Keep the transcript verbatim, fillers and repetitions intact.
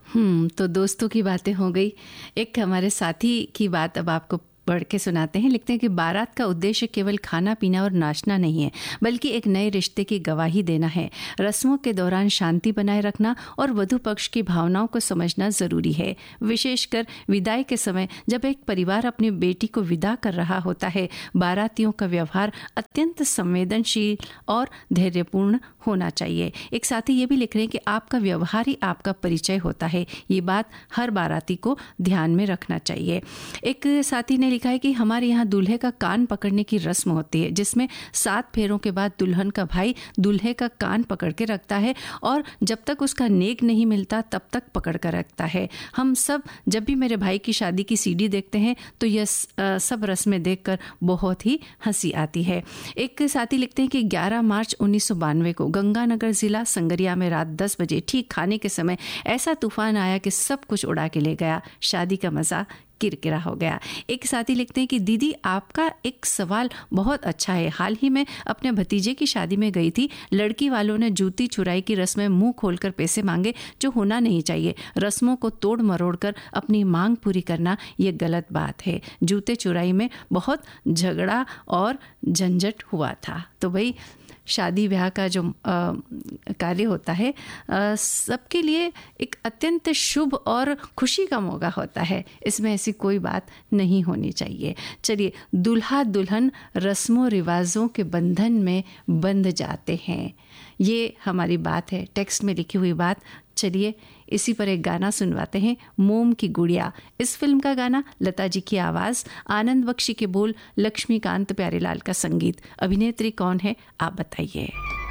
हम्म तो दोस्तों की बातें हो गई। एक हमारे साथी की बात अब आपको पढ़ के सुनाते हैं। लिखते हैं कि बारात का उद्देश्य केवल खाना पीना और नाचना नहीं है, बल्कि एक नए रिश्ते की गवाही देना है। रस्मों के दौरान शांति बनाए रखना और वधु पक्ष की भावनाओं को समझना जरूरी है। विशेषकर विदाई के समय जब एक परिवार अपनी बेटी को विदा कर रहा होता है, बारातियों का व्यवहार अत्यंत संवेदनशील और धैर्यपूर्ण होना चाहिए। एक साथी ये भी लिख रहे हैं कि आपका व्यवहार ही आपका परिचय होता है। ये बात हर बाराती को ध्यान में रखना चाहिए। एक साथी ने लिखा है कि हमारे यहाँ दूल्हे का कान पकड़ने की रस्म होती है, जिसमें सात फेरों के बाद दुल्हन का भाई दूल्हे का कान पकड़ के रखता है और जब तक उसका नेक नहीं मिलता तब तक पकड़ कर रखता है। हम सब जब भी मेरे भाई की शादी की सीडी देखते हैं तो यह सब रस्में देखकर बहुत ही हंसी आती है। एक साथी लिखते हैं कि ग्यारह मार्च उन्नीस सौ बानवे को गंगानगर जिला संगरिया में रात दस बजे ठीक खाने के समय ऐसा तूफान आया कि सब कुछ उड़ा के ले गया। शादी का मजा किरकिरा हो गया। एक साथी लिखते हैं कि दीदी आपका एक सवाल बहुत अच्छा है। हाल ही में अपने भतीजे की शादी में गई थी। लड़की वालों ने जूती चुराई की रस्म में मुंह खोलकर पैसे मांगे, जो होना नहीं चाहिए। रस्मों को तोड़ मरोड़ कर अपनी मांग पूरी करना ये गलत बात है। जूते चुराई में बहुत झगड़ा और झंझट हुआ था। तो भाई शादी ब्याह का जो कार्य होता है सबके लिए एक अत्यंत शुभ और खुशी का मौका होता है। इसमें ऐसी कोई बात नहीं होनी चाहिए। चलिए, दूल्हा दुल्हन रस्मों रिवाजों के बंधन में बंध जाते हैं, ये हमारी बात है, टेक्स्ट में लिखी हुई बात। चलिए इसी पर एक गाना सुनवाते हैं, मोम की गुड़िया। इस फिल्म का गाना, लता जी की आवाज़, आनंद बख्शी के बोल, लक्ष्मीकांत प्यारेलाल का संगीत। अभिनेत्री कौन है आप बताइए।